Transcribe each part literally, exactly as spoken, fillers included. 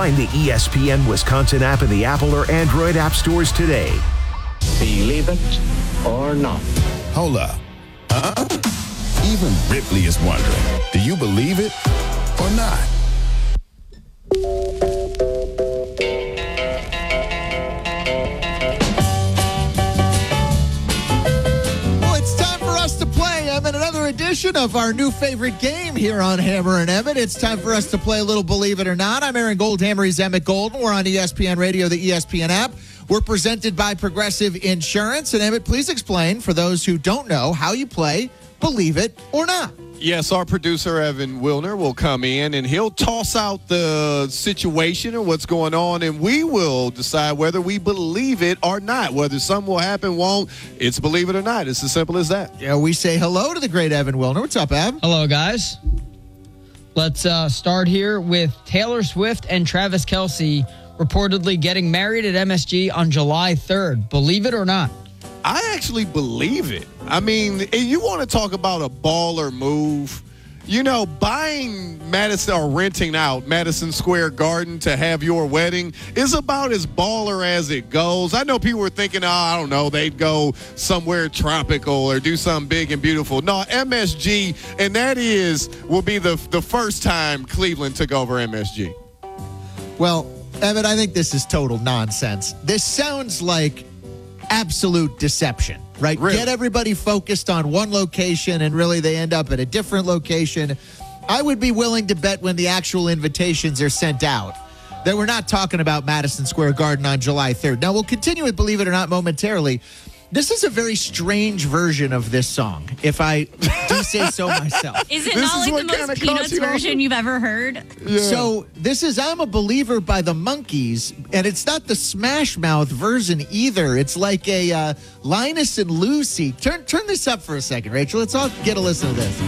Find the E S P N Wisconsin app in the Apple or Android app stores today. Believe it or not. Hold up. Huh? Even Ripley is wondering, do you believe it or not? Well, it's time for us to play, Emmett. Another edition of our new favorite game here on Hammer and Emmett. It's time for us to play a little Believe It or Not. I'm Aaron Goldhammer. He's Emmett Golden. We're on E S P N Radio, the E S P N app. We're presented by Progressive Insurance. And Emmett, please explain for those who don't know how you play Believe It or Not. Yes, our producer, Evan Wilner, will come in and he'll toss out the situation or what's going on, and we will decide whether we believe it or not. Whether something will happen, won't, it's believe it or not. It's as simple as that. Yeah, we say hello to the great Evan Wilner. What's up, Ev? Hello, guys. Let's uh, start here with Taylor Swift and Travis Kelce reportedly getting married at M S G on July third. Believe it or not? I actually believe it. I mean, you want to talk about a baller move. You know, buying Madison or renting out Madison Square Garden to have your wedding is about as baller as it goes. I know people were thinking, oh, I don't know, they'd go somewhere tropical or do something big and beautiful. No, M S G, and that is, will be the, the first time Cleveland took over M S G. Well, Evan, I think this is total nonsense. This sounds like absolute deception, right? Really? Get everybody focused on one location and really they end up at a different location. I would be willing to bet when the actual invitations are sent out that we're not talking about Madison Square Garden on July third. Now, we'll continue with Believe It or Not momentarily. This is a very strange version of this song, if I do say so myself. Is it This not is like the what most kinda caught Peanuts you off? version you've ever heard? Yeah. So this is I'm a Believer by the Monkees, and it's not the Smash Mouth version either. It's like a uh, Linus and Lucy. Turn turn this up for a second, Rachel. Let's all get a listen to this.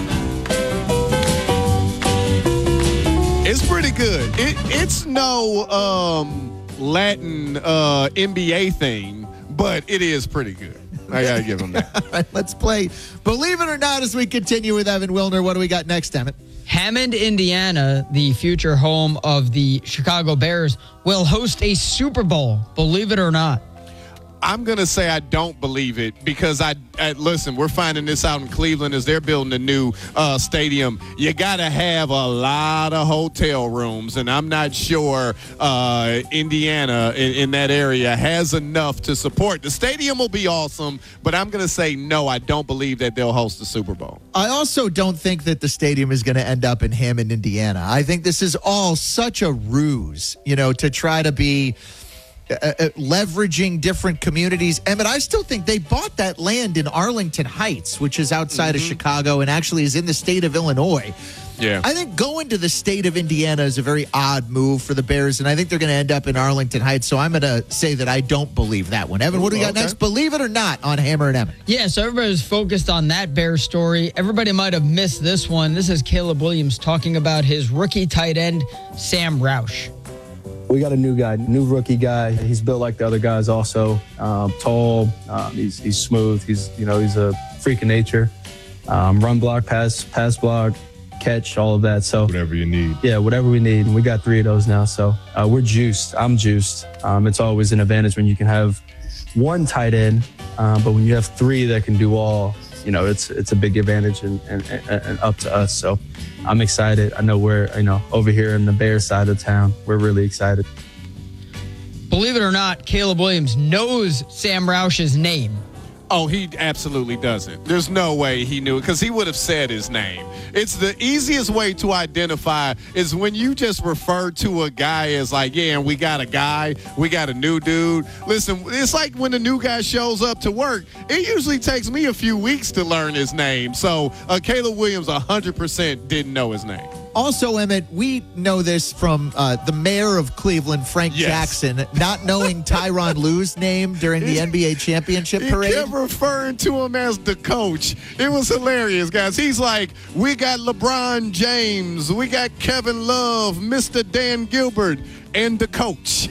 It's pretty good. It, it's no um, Latin uh, N B A thing, but it is pretty good. I got to give them that. All right, let's play Believe It or Not as we continue with Evan Wilner. What do we got next, Emmett? Hammond, Indiana, the future home of the Chicago Bears, will host a Super Bowl. Believe it or not? I'm going to say I don't believe it because I, I listen, we're finding this out in Cleveland as they're building a new uh, stadium. You got to have a lot of hotel rooms, and I'm not sure uh, Indiana in, in that area has enough to support. The stadium will be awesome, but I'm going to say no, I don't believe that they'll host the Super Bowl. I also don't think that the stadium is going to end up in Hammond, Indiana. I think this is all such a ruse, you know, to try to be Uh, uh, leveraging different communities. Emmett, I still think they bought that land in Arlington Heights, which is outside Mm-hmm. of Chicago and actually is in the state of Illinois. Yeah. I think going to the state of Indiana is a very odd move for the Bears, and I think they're going to end up in Arlington Heights, so I'm going to say that I don't believe that one. Evan, what do we got Okay. next? Believe it or not on Hammer and Emmett. Yeah, so everybody's focused on that Bears story. Everybody might have missed this one. This is Caleb Williams talking about his rookie tight end, Sam Roush. We got a new guy, new rookie guy. He's built like the other guys also. Um, tall, um, he's, he's smooth. He's, you know, he's a freak of nature. Um, run block, pass, pass block, catch, all of that. So Whatever you need. yeah, whatever we need. And we got three of those now. So uh, we're juiced. I'm juiced. Um, it's always an advantage when you can have one tight end, uh, but when you have three that can do all, you know, it's it's a big advantage and, and, and up to us. So I'm excited. I know we're, you know, over here in the Bears side of town, we're really excited. Believe it or not, Caleb Williams knows Sam Roush's name. Oh, he absolutely doesn't. There's no way he knew it because he would have said his name. It's the easiest way to identify is when you just refer to a guy as like, yeah, and we got a guy, we got a new dude. Listen, it's like when the new guy shows up to work, it usually takes me a few weeks to learn his name. So uh, Caleb Williams one hundred percent didn't know his name. Also, Emmett, we know this from uh, the mayor of Cleveland, Frank Yes. Jackson, not knowing Tyronn Lue's name during the N B A championship He parade. kept referring to him as the coach. It was hilarious, guys. He's like, we got LeBron James, we got Kevin Love, Mister Dan Gilbert, and the coach.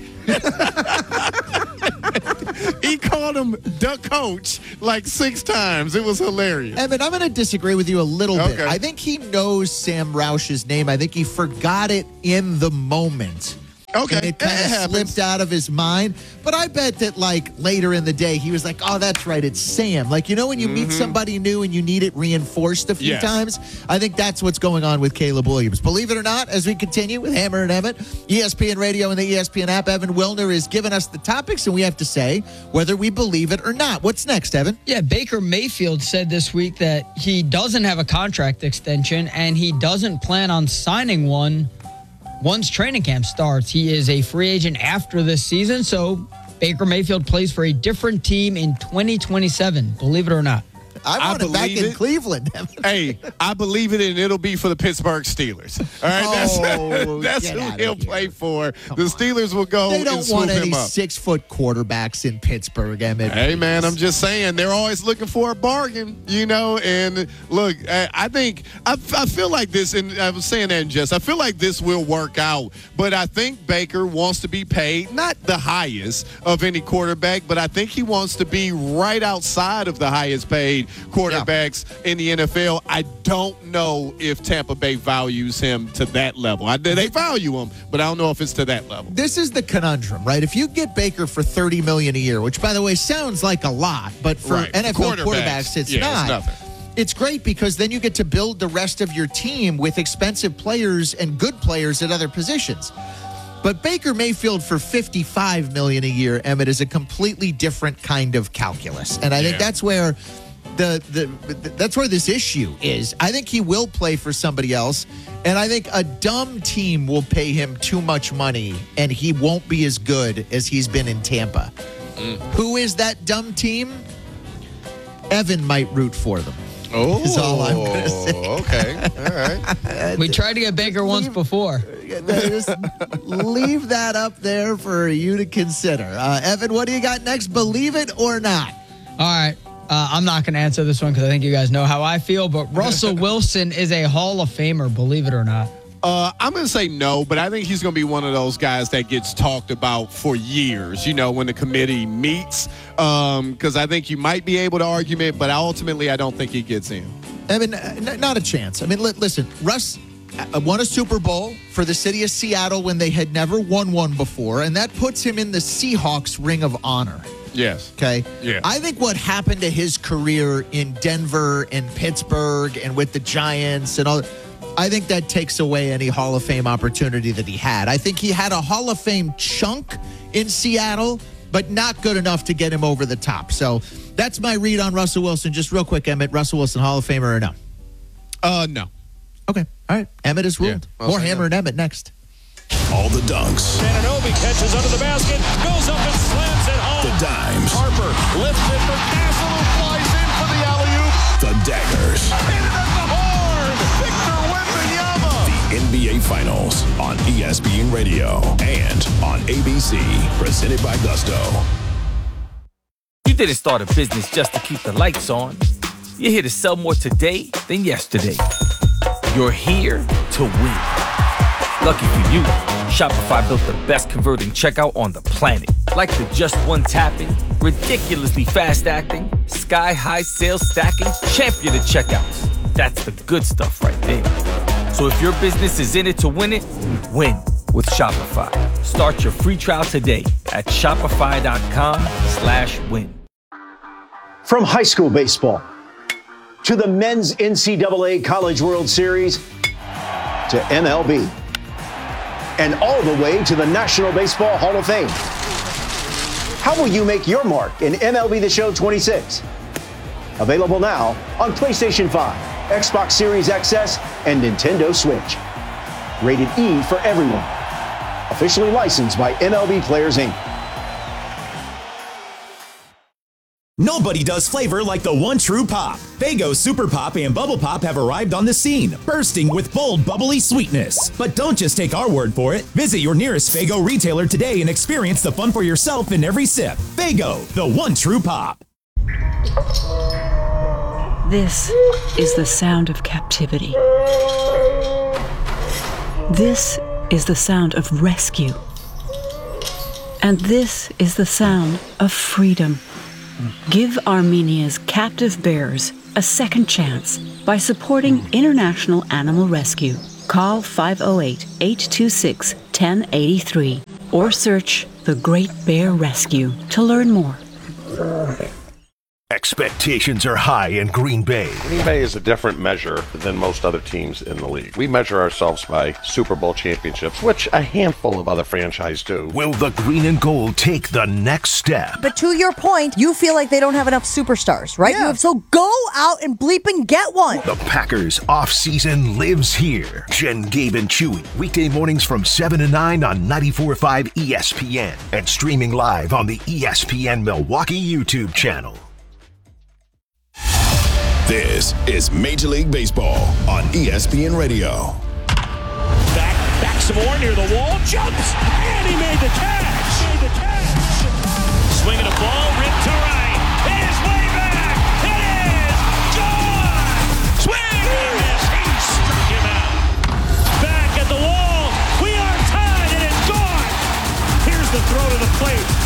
He called him the coach like six times. It was hilarious. Emmett, I'm going to disagree with you a little bit. Okay. I think he knows Sam Roush's name. I think he forgot it in the moment. Okay, And it kind it of happens. slipped out of his mind. But I bet that, like, later in the day, he was like, oh, that's right, it's Sam. Like, you know when you meet somebody new and you need it reinforced a few Yes. times? I think that's what's going on with Caleb Williams. Believe it or not, as we continue with Hammer and Emmett, E S P N Radio and the E S P N app, Evan Wilner is giving us the topics, and we have to say whether we believe it or not. What's next, Evan? Yeah, Baker Mayfield said this week that he doesn't have a contract extension and he doesn't plan on signing one once training camp starts. He is a free agent after this season, so Baker Mayfield plays for a different team in twenty twenty-seven, believe it or not. I I want it back believe in it. Cleveland. Hey, I believe it, and it'll be for the Pittsburgh Steelers. All right, Oh, that's, that's get who outta he'll here. play for. the Steelers will go They and don't swoop want any him up. six-foot quarterbacks in Pittsburgh, Emmett. Hey, man, I'm just saying they're always looking for a bargain, you know. And look, I, I think I, I feel like this, and I was saying that in jest. I feel like this will work out, but I think Baker wants to be paid not the highest of any quarterback, but I think he wants to be right outside of the highest paid quarterbacks in the N F L. I don't know if Tampa Bay values him to that level. I, they value him, but I don't know if it's to that level. This is the conundrum, right? If you get Baker for thirty million dollars a year, which, by the way, sounds like a lot, but for Right. N F L Quarterbacks, quarterbacks, it's yeah, not. it's nothing. It's great because then you get to build the rest of your team with expensive players and good players at other positions. But Baker Mayfield for fifty-five million dollars a year, Emmett, is a completely different kind of calculus. And I think Yeah. that's where the, the that's where this issue is. I think he will play for somebody else, and I think a dumb team will pay him too much money, and he won't be as good as he's been in Tampa. Mm. Who is that dumb team? Evan might root for them. Oh, is all I'm gonna say. Okay, all right. We tried to get Baker once before. Just leave that up there for you to consider. Uh, Evan, what do you got next? Believe it or not? All right. Uh, I'm not going to answer this one because I think you guys know how I feel, but Russell Wilson is a Hall of Famer, believe it or not. Uh, I'm going to say no, but I think he's going to be one of those guys that gets talked about for years, you know, when the committee meets, because um, I think you might be able to argue it, but ultimately I don't think he gets in. I mean, n- not a chance. I mean, li- listen, Russ uh, won a Super Bowl for the city of Seattle when they had never won one before, and that puts him in the Seahawks Ring of Honor. Yes. Okay. Yeah. I think what happened to his career in Denver and Pittsburgh and with the Giants and all, I think that takes away any Hall of Fame opportunity that he had. I think he had a Hall of Fame chunk in Seattle, but not good enough to get him over the top. So that's my read on Russell Wilson. Just real quick, Emmett, Russell Wilson, Hall of Famer or no? Uh, no. Okay. All right. Emmett is ruled. Yeah, I'll More say Hammer no. and Emmett next. All the dunks, Ananobi catches under the basket, goes up and slams it home. the dimes, Harper lifts it for Castle, who flies in for the alley-oop. the daggers. Hit it at the horn. Victor Wembanyama. The N B A Finals on E S P N Radio and on A B C, presented by Gusto. You didn't start a business just to keep the lights on. You're here to sell more today than yesterday. You're here to win. Lucky for you, Shopify built the best converting checkout on the planet. Like the just one tapping, ridiculously fast acting, sky-high sales stacking, champion of checkouts. That's the good stuff right there. So if your business is in it to win it, win with Shopify. Start your free trial today at shopify.com slash win. From high school baseball to the men's N C double A College World Series to M L B and all the way to the National Baseball Hall of Fame. How will you make your mark in M L B The Show twenty-six? Available now on PlayStation five, Xbox Series X S, and Nintendo Switch. Rated E for everyone. Officially licensed by M L B Players Incorporated. Nobody does flavor like the one true pop. Faygo Super Pop and Bubble Pop have arrived on the scene, bursting with bold, bubbly sweetness. But don't just take our word for it. Visit your nearest Faygo retailer today and experience the fun for yourself in every sip. Faygo, the one true pop. This is the sound of captivity. This is the sound of rescue. And this is the sound of freedom. Give Armenia's captive bears a second chance by supporting International Animal Rescue. Call five oh eight, eight two six, one oh eight three or search The Great Bear Rescue to learn more. Expectations are high in Green Bay. Green Bay is a different measure than most other teams in the league. We measure ourselves by Super Bowl championships, which a handful of other franchises do. Will the green and gold take the next step? But to your point, you feel like they don't have enough superstars, right? Yeah. You- So go out and bleep and get one. The Packers off-season lives here. Jen, Gabe, and Chewy. Weekday mornings from seven to nine on ninety-four point five E S P N and streaming live on the E S P N Milwaukee YouTube channel. This is Major League Baseball on E S P N Radio. Back, back some more near the wall. Jumps, and he made the catch. Made the catch. Swinging a ball, ripped to right. It is way back. It is gone. Swing and miss. He struck him out. Back at the wall. We are tied. It is gone. Here's the throw to the plate.